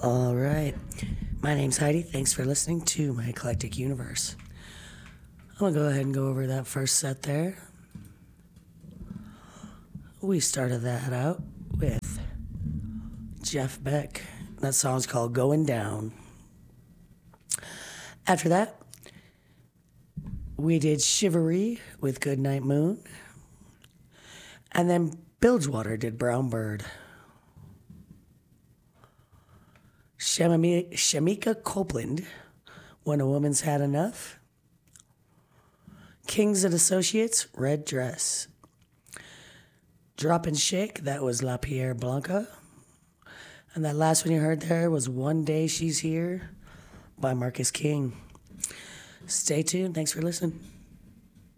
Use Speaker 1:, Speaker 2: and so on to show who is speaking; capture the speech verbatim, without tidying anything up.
Speaker 1: All right. My name's Heidi. Thanks for listening to my eclectic universe. I'm going to go ahead and go over that first set there. We started that out with Jeff Beck. That song's called Going Down. After that, we did Shivery with Goodnight Moon. And then Bilgewater did Brown Bird. Shamami- Shamika Copeland, When a Woman's Had Enough. Kings and Associates, Red Dress. Drop and Shake, that was La Pierre Blanca. And that last one you heard there was One Day She's Here by Marcus King. Stay tuned. Thanks for listening.